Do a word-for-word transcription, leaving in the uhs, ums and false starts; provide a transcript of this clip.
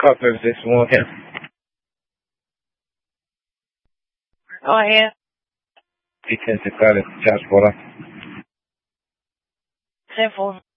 couples this morning. Go ahead. Speaking to God, Josh Water. Simple.